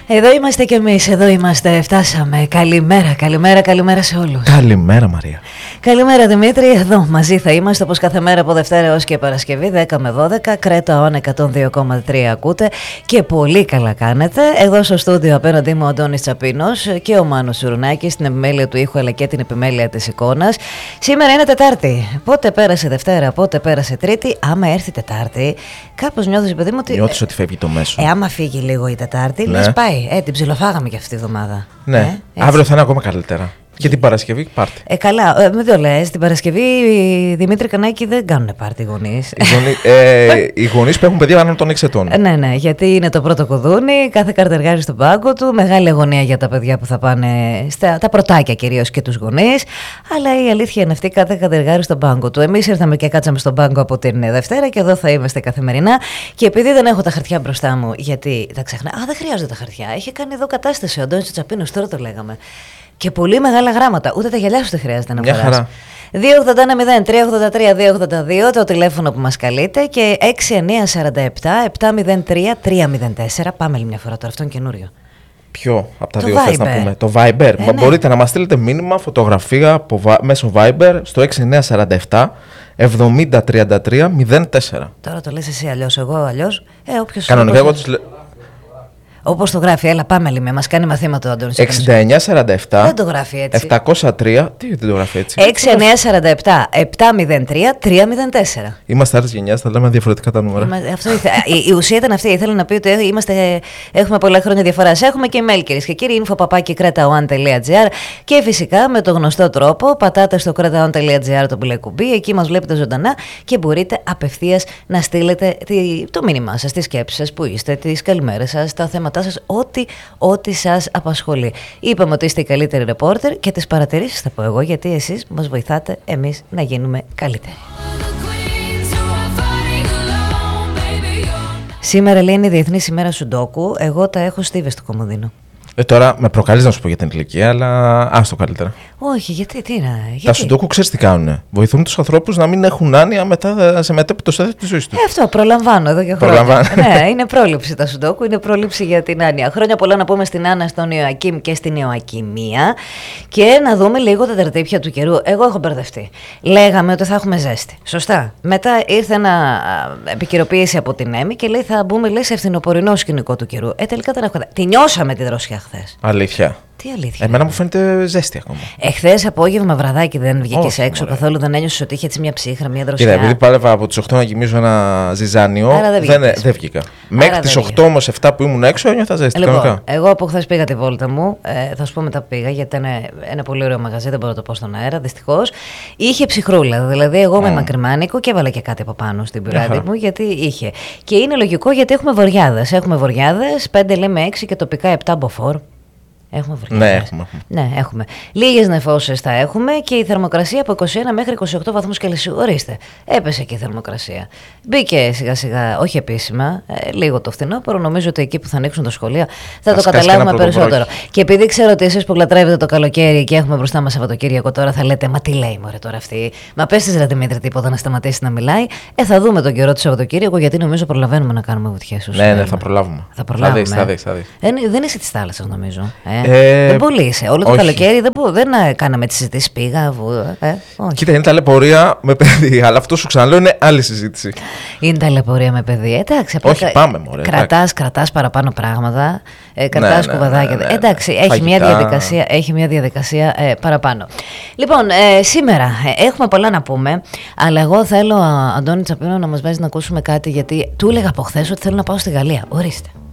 Εδώ είμαστε κι εμείς, εδώ είμαστε, φτάσαμε. Καλημέρα, καλημέρα, καλημέρα σε όλους. Καλημέρα Μαρία. Καλημέρα Δημήτρη, εδώ μαζί θα είμαστε όπως κάθε μέρα από Δευτέρα έως και Παρασκευή 10 με 12. Κρέτα On 102,3 ακούτε και πολύ καλά κάνετε. Εδώ στο στούντιο απέναντί μου ο Αντώνης Τσαπίνος και ο Μάνος Σουρουνάκης στην επιμέλεια του ήχου αλλά και την επιμέλεια της εικόνας. Σήμερα είναι Τετάρτη. Πότε πέρασε Δευτέρα, πότε πέρασε Τρίτη. Άμα έρθει Τετάρτη, κάπως νιώθεις παιδί μου ότι. Νιώθεις ότι φεύγει το μέσο. Άμα φύγει λίγο η Τετάρτη, ναι. Λες πάει. Την ψιλοφάγαμε και αυτή τη εβδομάδα. Ναι, αύριο θα είναι ακόμα καλύτερα. Και την Παρασκευή πάρτι. Καλά, μην το λες. Την Παρασκευή οι Δημήτρη Κανάκη δεν κάνουν πάρτι οι γονείς. Οι γονείς που έχουν παιδιά άνω των 6 ετών. Ναι, γιατί είναι το πρώτο κουδούνι, κάθε καρτεργάρι στον πάγκο του, μεγάλη αγωνία για τα παιδιά που θα πάνε, τα πρωτάκια κυρίως και τους γονείς. Αλλά η αλήθεια είναι αυτή, κάθε καρτεργάρι στον πάγκο του. Εμείς ήρθαμε και κάτσαμε στον πάγκο από την Δευτέρα και εδώ θα είμαστε καθημερινά. Και επειδή δεν έχω τα χαρτιά μπροστά μου, γιατί τα ξεχνά. Δεν χρειάζονται τα χαρτιά. Έχει κάνει εδώ κατάσταση ο Αντώνης Τσαπίνος, τώρα το λέγαμε. Και πολύ μεγάλα γράμματα. Ούτε τα γυαλιά σου δεν χρειάζεται να φοράς. 281-0383-282 το τηλέφωνο που μας καλείτε και 6947-703-304. Πάμε άλλη μια φορά τώρα, αυτό είναι καινούριο. Ποιο από τα το δύο Viber. θες να πούμε? Το Viber. Ναι. Μπορείτε να μας στείλετε μήνυμα, φωτογραφία μέσω Viber στο 6947 7033-04. Τώρα το λες εσύ αλλιώς, εγώ αλλιώς. Κανονικά εγώ τους όπως το γράφει, έλα πάμε λίγο, μας κάνει μαθήματα ο Αντώνης. 6947 δεν το γράφει έτσι. 703, τι δεν το γράφει έτσι? 6947-703-304. Είμαστε άλλης γενιάς, θα λέμε διαφορετικά τα νούμερα. Η ουσία ήταν αυτή, ήθελα να πει ότι έχουμε πολλά χρόνια διαφοράς. Έχουμε και email κυρίες και κύριοι, info@kretaon.gr και φυσικά με το γνωστό τρόπο πατάτε στο kretaon.gr το μπλε κουμπί, εκεί μας βλέπετε ζωντανά και μπορείτε απευθείας να στείλετε το μήνυμά σας, τις σκέψεις σας, που είστε, τις καλημέρες σας, τα θέματα σας, ό,τι σας απασχολεί. Είπαμε ότι είστε οι καλύτεροι ρεπόρτερ και τις παρατηρήσεις θα πω εγώ, γιατί εσείς μας βοηθάτε εμείς να γίνουμε καλύτεροι. Σήμερα λέει είναι η Διεθνής ημέρα Σουντόκου. Εγώ τα έχω στίβες στο κομμωδίνο. Τώρα με προκαλείς να σου πω για την ηλικία, αλλά άστο καλύτερα. Όχι, γιατί, τι είναι. Τα Σουντόκου ξέρεις τι κάνουνε? Βοηθούν τους ανθρώπους να μην έχουν άνοια μετά σε μετέπειτα στάδιο της ζωής τους. Αυτό προλαμβάνω εδώ και χρόνια. Ναι, είναι πρόληψη τα Σουντόκου, είναι πρόληψη για την άνοια. Χρόνια πολλά να πούμε στην Άννα, στον Ιωακίμ και στην Ιωακιμία και να δούμε λίγο τα τερτύπια του καιρού. Εγώ έχω μπερδευτεί. Λέγαμε ότι θα έχουμε ζέστη. Σωστά. Μετά ήρθε επικαιροποίηση από την ΕΜΗ και λέει θα μπούμε σε φθινοπορεινό σκηνικό του καιρού. Τελικά δεν έχω. Τη νιώσαμε τη δροσιά χθες. Αλήθεια? Τι αλήθεια? Εμένα μου φαίνεται ζέστη ακόμα. Εχθές απόγευμα βραδάκι δεν βγήκες έξω καθόλου, δεν ένιωσες ότι είχε έτσι μια ψύχρα, μια δροσιά? Κοίτα, επειδή πάλευα από τις 8 να κοιμήσω ένα ζυζάνιο, δεν βγήκα. Μέχρι τις 8 όμως 7 που ήμουν έξω ένιωθα ζέστη. Λοιπόν, εγώ από χθες πήγα τη βόλτα μου, θα σου πω μετά που πήγα, γιατί ήταν ένα πολύ ωραίο μαγαζί, δεν μπορώ να το πω στον αέρα, δυστυχώς. Είχε ψυχρούλα, δηλαδή εγώ με μακριμάνικο και έβαλα και κάτι από πάνω στην πυράτη μου, γιατί είχε. Και είναι λογικό γιατί έχουμε βοριάδες. Έχουμε βοριάδες, 5 λέμε 6 και τοπικά 7 μποφόρ. Έχουμε βοριάδες. Ναι, έχουμε. Λίγες νεφώσεις θα έχουμε και η θερμοκρασία από 21 μέχρι 28 βαθμούς Κελσίου. Ορίστε, έπεσε και η θερμοκρασία. Μπήκε σιγά σιγά, όχι επίσημα, λίγο το φθινόπωρο. Νομίζω ότι εκεί που θα ανοίξουν τα σχολεία θα το καταλάβουμε περισσότερο. Και επειδή ξέρω ότι εσείς που λατρεύετε το καλοκαίρι και έχουμε μπροστά μας Σαββατοκύριακο τώρα, θα λέτε μα τι λέει μωρέ τώρα αυτή. Μα πες της ρε Δημήτρη τίποτα να σταματήσει να μιλάει. Θα δούμε τον καιρό του Σαββατοκύριακο, γιατί νομίζω προλαβαίνουμε να κάνουμε βουτιές. Ναι, θα προλάβουμε. Θα δεις. Δεν είσαι τη θάλασσα νομίζω. Δεν πολύ είσαι. Όλο το καλοκαίρι δεν κάναμε τη συζήτηση. Πήγα. Κοίτα, είναι ταλαιπωρία με παιδί. Αλλά αυτό σου ξαναλέω είναι άλλη συζήτηση. Είναι ταλαιπωρία με παιδί. Εντάξει, όχι, πάμε μωρέ. Κρατάς παραπάνω πράγματα. Κρατάς κουβαδάκια. Ναι. Εντάξει, έχει μια διαδικασία παραπάνω. Λοιπόν, σήμερα έχουμε πολλά να πούμε. Αλλά εγώ θέλω, Αντώνη Τσαπίνο, να μας βάζει να ακούσουμε κάτι. Γιατί του έλεγα από χθες ότι θέλω να πάω στη Γαλλία. Ορίστε.